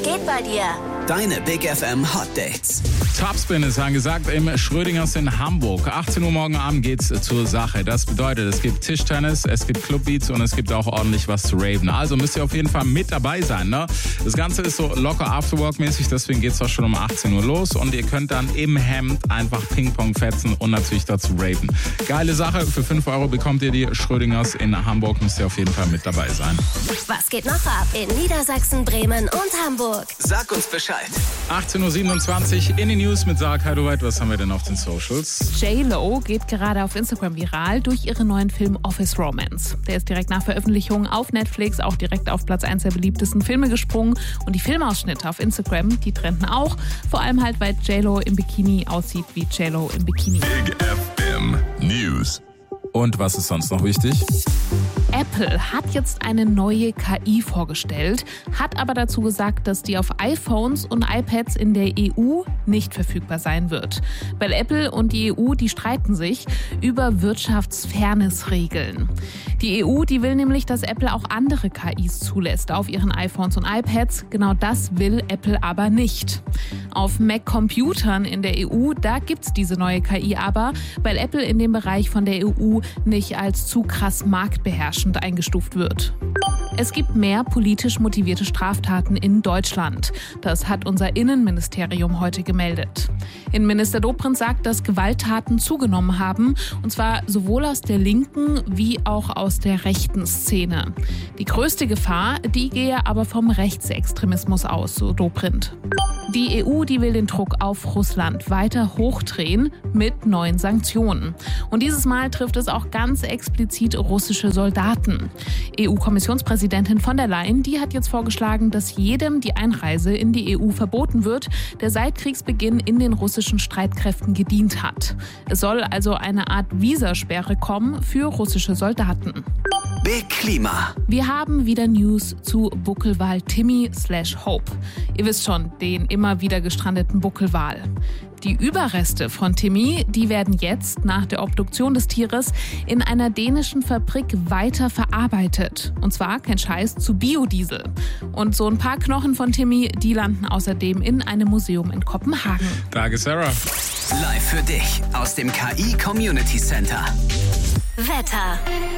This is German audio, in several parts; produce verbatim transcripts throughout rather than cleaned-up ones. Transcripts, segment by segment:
geht bei dir? Deine Big F M Hot Dates. Topspin ist angesagt im Schrödingers in Hamburg. achtzehn Uhr morgen Abend geht's zur Sache. Das bedeutet, es gibt Tischtennis, es gibt Clubbeats und es gibt auch ordentlich was zu raven. Also müsst ihr auf jeden Fall mit dabei sein. Ne? Das Ganze ist so locker Afterwork-mäßig, deswegen geht's auch schon um achtzehn Uhr los. Und ihr könnt dann im Hemd einfach Ping-Pong fetzen und natürlich dazu raven. Geile Sache, für fünf Euro bekommt ihr die Schrödingers in Hamburg. Müsst ihr auf jeden Fall mit dabei sein. Was geht noch ab in Niedersachsen, Bremen und Hamburg? Sag uns Bescheid. achtzehn Uhr siebenundzwanzig in die News mit Sarah Heiduweit. Was haben wir denn auf den Socials? J-Lo geht gerade auf Instagram viral durch ihren neuen Film Office Romance. Der ist direkt nach Veröffentlichung auf Netflix auch direkt auf Platz eins der beliebtesten Filme gesprungen. Und die Filmausschnitte auf Instagram, die trenden auch. Vor allem halt, weil J-Lo im Bikini aussieht wie J-Lo im Bikini. Big F M News. Und was ist sonst noch wichtig? Apple hat jetzt eine neue K I vorgestellt, hat aber dazu gesagt, dass die auf iPhones und iPads in der E U nicht verfügbar sein wird. Weil Apple und die E U, die streiten sich über Wirtschaftsfairness-Regeln. Die E U, die will nämlich, dass Apple auch andere K Is zulässt auf ihren iPhones und iPads. Genau das will Apple aber nicht. Auf Mac-Computern in der E U, da gibt's diese neue K I aber, weil Apple in dem Bereich von der E U nicht als zu krass marktbeherrschend eingestuft wird. Es gibt mehr politisch motivierte Straftaten in Deutschland. Das hat unser Innenministerium heute gemeldet. Innenminister Dobrindt sagt, dass Gewalttaten zugenommen haben, und zwar sowohl aus der linken wie auch aus der rechten Szene. Die größte Gefahr, die gehe aber vom Rechtsextremismus aus, so Dobrindt. Die E U, die will den Druck auf Russland weiter hochdrehen mit neuen Sanktionen. Und dieses Mal trifft es auch ganz explizit russische Soldaten. E U-Kommissionspräsidentin von der Leyen, die hat jetzt vorgeschlagen, dass jedem die Einreise in die E U verboten wird, der seit Kriegsbeginn in den russischen Streitkräften gedient hat. Es soll also eine Art Visasperre kommen für russische Soldaten. Big Klima. Wir haben wieder News zu Buckelwal Timmy slash Hope. Ihr wisst schon, den immer wieder gestrandeten Buckelwal. Die Überreste von Timmy, die werden jetzt nach der Obduktion des Tieres in einer dänischen Fabrik weiter verarbeitet. Und zwar, kein Scheiß, zu Biodiesel. Und so ein paar Knochen von Timmy, die landen außerdem in einem Museum in Kopenhagen. Danke, Sarah. Live für dich aus dem K I Community Center. Wetter.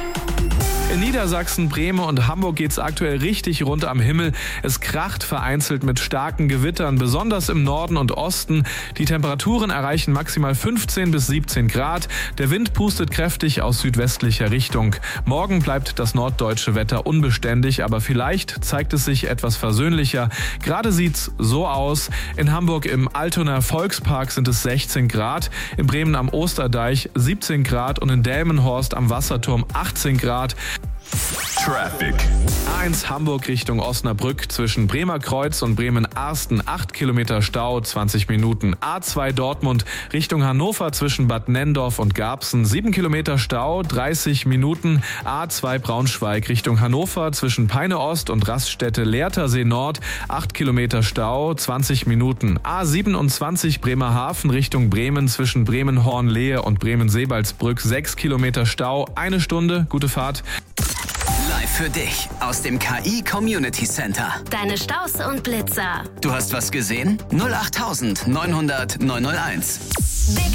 In Niedersachsen, Bremen und Hamburg geht's aktuell richtig rund am Himmel. Es kracht vereinzelt mit starken Gewittern, besonders im Norden und Osten. Die Temperaturen erreichen maximal fünfzehn bis siebzehn Grad. Der Wind pustet kräftig aus südwestlicher Richtung. Morgen bleibt das norddeutsche Wetter unbeständig, aber vielleicht zeigt es sich etwas versöhnlicher. Gerade sieht's so aus. In Hamburg im Altonaer Volkspark sind es sechzehn Grad, in Bremen am Osterdeich siebzehn Grad und in Delmenhorst am Wasserturm achtzehn Grad. Traffic. A eins Hamburg Richtung Osnabrück zwischen Bremer Kreuz und Bremen-Arsten acht Kilometer Stau, zwanzig Minuten. A zwei Dortmund Richtung Hannover zwischen Bad Nenndorf und Garbsen sieben Kilometer Stau, dreißig Minuten. A zwei Braunschweig Richtung Hannover zwischen Peine Ost und Raststätte Lehrtersee Nord acht Kilometer Stau, zwanzig Minuten. A siebenundzwanzig Bremerhaven Richtung Bremen zwischen Bremen-Hornlehe und Bremen-Sebalsbrück sechs Kilometer Stau, eine Stunde, gute Fahrt. Live für dich aus dem K I Community Center. Deine Staus und Blitzer. Du hast was gesehen? null acht neunhundert neunhunderteins. Big